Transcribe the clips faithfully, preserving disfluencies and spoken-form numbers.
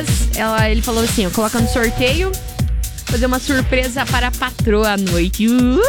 Ela, ele falou assim, ó, coloca no sorteio, fazer uma surpresa para a patroa à noite. Uh!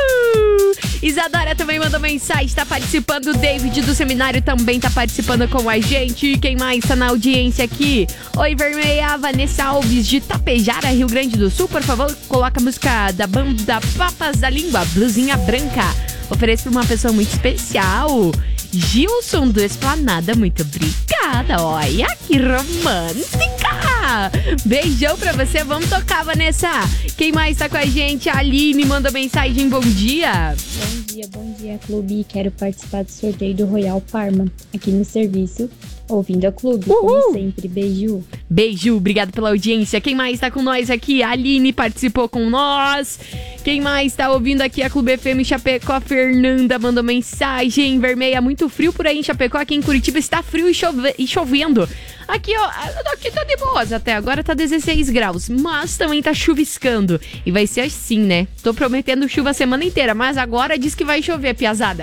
Isadora também mandou mensagem, tá participando. O David do seminário também tá participando com a gente. Quem mais tá na audiência aqui? Oi, Vermelha, Vanessa Alves de Tapejara, Rio Grande do Sul. Por favor, coloca a música da banda Papas da Língua, Blusinha Branca. Ofereço pra uma pessoa muito especial, Gilson do Esplanada. Muito obrigada. Olha que romântica. Beijão pra você. Vamos tocar, Vanessa. Quem mais tá com a gente? A Aline mandou mensagem. Bom dia. Bom dia, bom dia, clube. Quero participar do sorteio do Royal Parma aqui no serviço, ouvindo a clube. Uhul. Como sempre. Beijo. Beijo, obrigado pela audiência. Quem mais tá com nós aqui? A Aline participou com nós. Quem mais tá ouvindo aqui? A Clube F M Chapecó. A Fernanda mandou mensagem. Vermelha, muito frio por aí em Chapecó. Aqui em Curitiba está frio e, chove- e chovendo. Aqui, ó, aqui tá de boas até agora, tá dezesseis graus, mas também tá chuviscando. E vai ser assim, né? Tô prometendo chuva a semana inteira, mas agora diz que vai chover, piazada.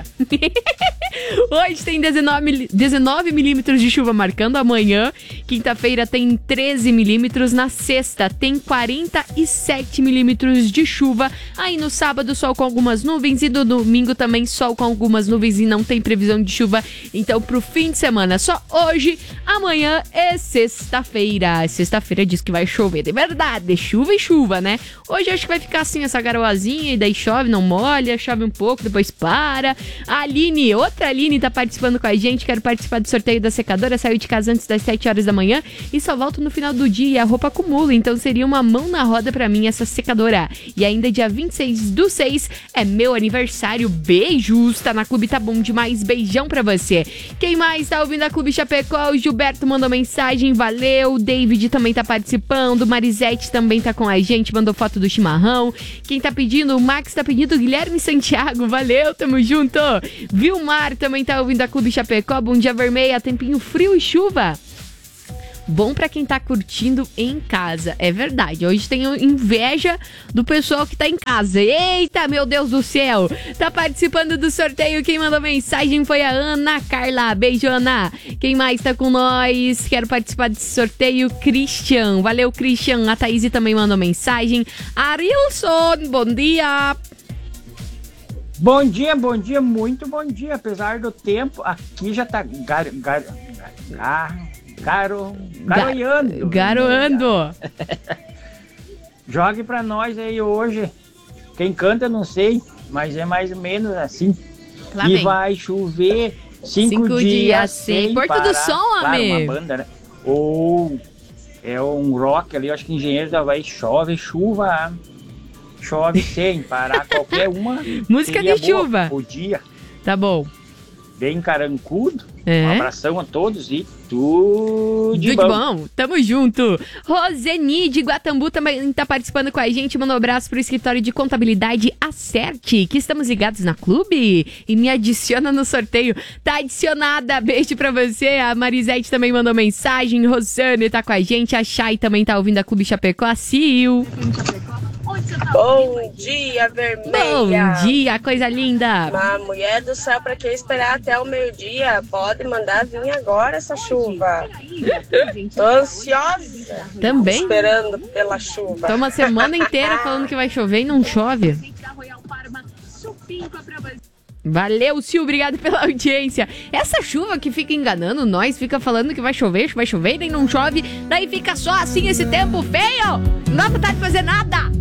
Hoje tem dezenove milímetros de chuva marcando, amanhã, quinta-feira, tem treze milímetros, na sexta tem quarenta e sete milímetros de chuva. Aí no sábado, sol com algumas nuvens e no domingo também sol com algumas nuvens e não tem previsão de chuva. Então, pro fim de semana, só hoje, amanhã é sexta-feira. Sexta-feira diz que vai chover, de verdade, chuva e chuva, né? Hoje acho que vai ficar assim, essa garoazinha, e daí chove, não molha, chove um pouco, depois para. A Aline, outra Aline tá participando com a gente, quero participar do sorteio da secadora, saiu de casa antes das sete horas da manhã e só volto no final do dia e a roupa acumula, então seria uma mão na roda pra mim essa secadora. E ainda dia vinte e seis do seis é meu aniversário, beijos, tá na Clube, tá bom demais, beijão pra você. Quem mais tá ouvindo a Clube Chapecó? O Gilberto mandou mensagem, valeu. O David também tá participando, Marisete também tá com a gente, mandou foto do chimarrão. Quem tá pedindo? O Max tá pedindo, Guilherme Santiago, valeu, tamo junto. Vilmar também tá ouvindo a Clube Chapecó, bom dia, Vermelha, tempinho frio e chuva. Bom pra quem tá curtindo em casa, é verdade. Hoje tenho inveja do pessoal que tá em casa. Eita, meu Deus do céu! Tá participando do sorteio. Quem mandou mensagem foi a Ana Carla. Beijo, Ana. Quem mais tá com nós? Quero participar desse sorteio. Christian. Valeu, Christian. A Thaís também mandou mensagem. Arilson, bom dia. Bom dia, bom dia, muito bom dia. Apesar do tempo, aqui já tá gar, gar, gar, garo, garoando. Garoando. Jogue pra nós aí hoje. Quem canta, não sei, mas é mais ou menos assim. Lá e vem. Vai chover cinco, Cinco dias, dias sem sem Porto parar. do Som, Claro, amigo. uma banda, né? Ou é um rock ali, eu acho que Engenheiro da Havaí, chove, chuva, chove sem parar, qualquer uma. Música de boa. chuva. O dia Tá bom. bem carancudo. É. Um abração a todos e tudo de Tudo bom. de bom, tamo junto. Roseni de Guatambu também tá participando com a gente. Manda um abraço pro escritório de contabilidade Acerte, que estamos ligados na Clube e me adiciona no sorteio. Tá adicionada, beijo pra você. A Marisete também mandou mensagem. Rosane tá com a gente. A Chay também tá ouvindo a Clube Chapecó. A Sil. Bom dia, Vermelha. Bom dia, coisa linda. Mas, mulher do céu, pra que esperar até o meio-dia? Pode mandar vir agora essa chuva. Tô ansiosa. Também? Esperando pela chuva. Tô uma semana inteira falando que vai chover e não chove. Valeu, Sil, obrigado pela audiência. Essa chuva que fica enganando nós, fica falando que vai chover, vai chover e nem não chove, daí fica só assim esse tempo feio. Não dá vontade de fazer nada.